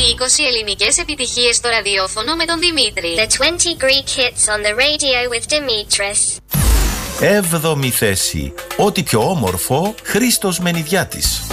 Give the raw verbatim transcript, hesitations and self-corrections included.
Οι είκοσι ελληνικές επιτυχίες στο ραδιόφωνο με τον Δημήτρη. The twenty Greek hits on the radio with Dimitris. Έβδομη θέση. Ό,τι πιο όμορφο, Χρήστος Μενιδιάτης.